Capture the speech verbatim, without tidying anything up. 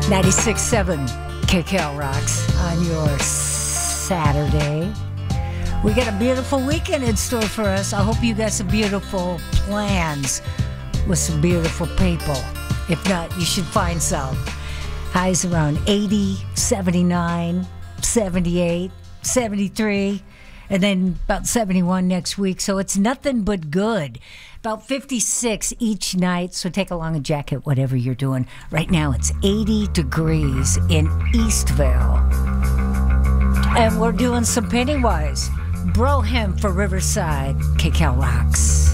ninety-six point seven K K L Rocks on your Saturday. We got a beautiful weekend in store for us. I hope you got some beautiful plans with some beautiful people. If not, you should find some. Highs around eighty, seventy-nine, seventy-eight, seventy-three, and then about seventy-one next week. So it's nothing but good. About fifty-six each night, so take along a jacket, whatever you're doing. Right now it's eighty degrees in Eastville. And we're doing some Pennywise. Bro Him for Riverside. K K L Rocks.